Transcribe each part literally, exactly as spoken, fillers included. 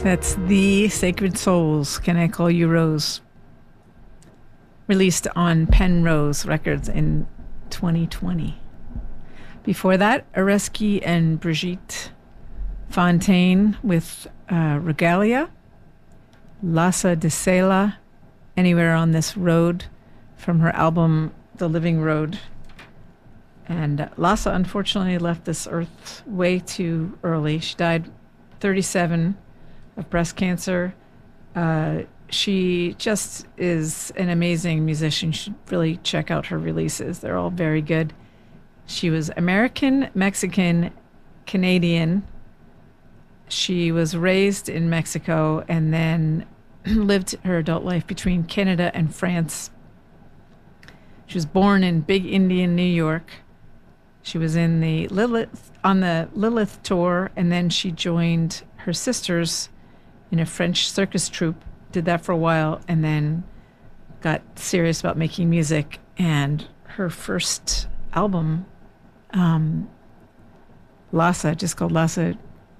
That's The Sacred Souls, Can I Call You Rose? Released on Penrose Records in twenty twenty. Before that, Areski and Brigitte Fontaine with uh, Regalia. Lassa de Sela, Anywhere on This Road, from her album The Living Road. And Lassa unfortunately left this earth way too early. She died thirty-seven of breast cancer. Uh, she just is an amazing musician. You should really check out her releases. They're all very good. She was American, Mexican, Canadian. She was raised in Mexico and then lived her adult life between Canada and France. She was born in Big Indian, New York. She was in the Lilith on the Lilith tour, and then she joined her sisters in a French circus troupe. Did that for a while, and then got serious about making music. And her first album, um, Lassa, just called Lassa,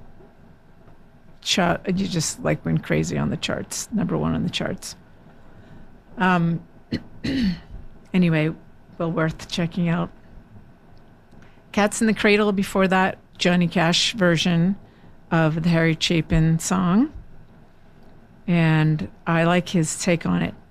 chart, you just like went crazy on the charts, number one on the charts. Um, anyway, well worth checking out. Cats in the Cradle before that, Johnny Cash version of the Harry Chapin song. And I like his take on it.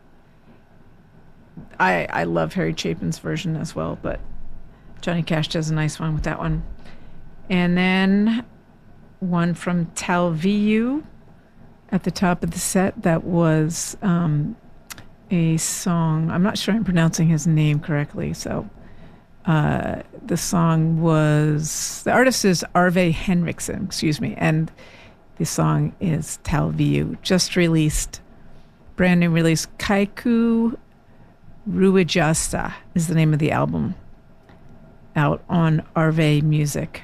I I love Harry Chapin's version as well, but Johnny Cash does a nice one with that one. And then one from Talviu at the top of the set that was um, a song. I'm not sure I'm pronouncing his name correctly, so uh, the song was, the artist is Arve Henriksen, excuse me, and the song is Talviu, just released, brand new release. Kaiku Ruijasta is the name of the album, out on Arve Music.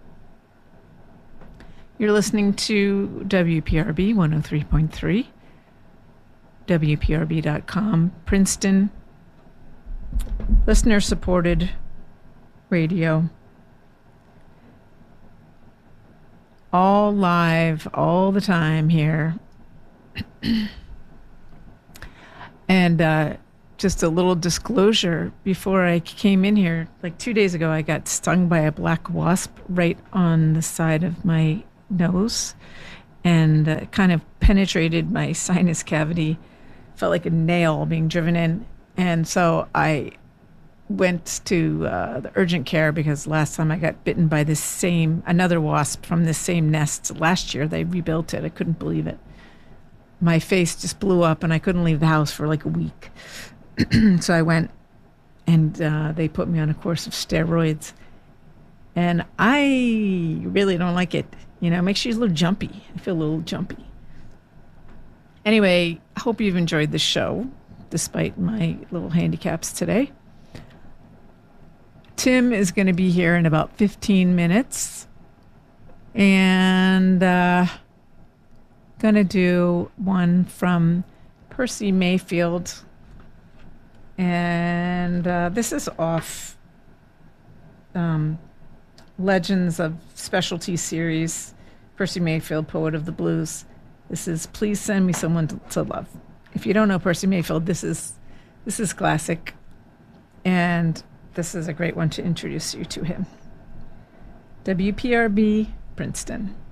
You're listening to W P R B one oh three point three, W P R B dot com, Princeton, listener-supported radio. All live, all the time here. And uh, just a little disclosure, before I came in here, like two days ago, I got stung by a black wasp right on the side of my nose, and uh, kind of penetrated my sinus cavity. Felt like a nail being driven in. And so I went to uh, the urgent care, because last time I got bitten by this same, another wasp from this same nest last year. They rebuilt it. I couldn't believe it. My face just blew up and I couldn't leave the house for like a week. So I went, and uh, they put me on a course of steroids. And I really don't like it. You know, it makes you a little jumpy. I feel a little jumpy. Anyway, I hope you've enjoyed the show, despite my little handicaps today. Tim is going to be here in about fifteen minutes. And uh, going to do one from Percy Mayfield. And uh, this is off um, Legends of Specialty series, Percy Mayfield, Poet of the Blues. This is Please Send Me Someone to, to Love. If you don't know Percy Mayfield, this is this is classic. And this is a great one to introduce you to him. W P R B, Princeton.